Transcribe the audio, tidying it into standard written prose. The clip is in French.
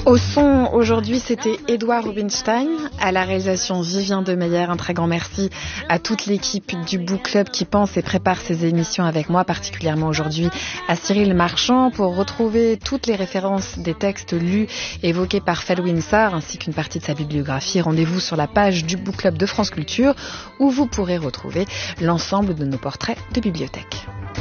Au son, aujourd'hui, c'était Édouard Rubinstein, à la réalisation Vivien Demeyer. Un très grand merci à toute l'équipe du Book Club qui pense et prépare ces émissions avec moi, particulièrement aujourd'hui à Cyril Marchand. Pour retrouver toutes les références des textes lus évoqués par Felwine Sarr ainsi qu'une partie de sa bibliographie, rendez-vous sur la page du Book Club de France Culture où vous pourrez retrouver l'ensemble de nos portraits de bibliothèque.